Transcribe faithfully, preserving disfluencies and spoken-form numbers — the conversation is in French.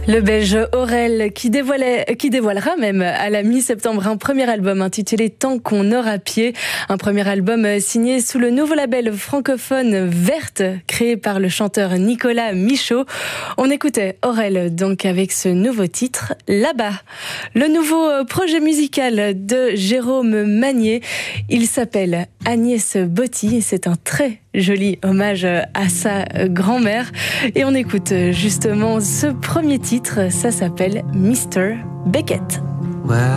Le Belge Aurel qui, dévoilait, qui dévoilera même à la mi-septembre un premier album intitulé Tant qu'on aura pied. Un premier album signé sous le nouveau label francophone Verte, créé par le chanteur Nicolas Michaud. On écoutait Aurel donc avec ce nouveau titre, Là-bas. Le nouveau projet musical de Jérôme Magnier, il s'appelle Agnès Botti. C'est un très joli hommage à sa grand-mère. Et on écoute justement ce premier titre, ça s'appelle mister Beckett. Ouais.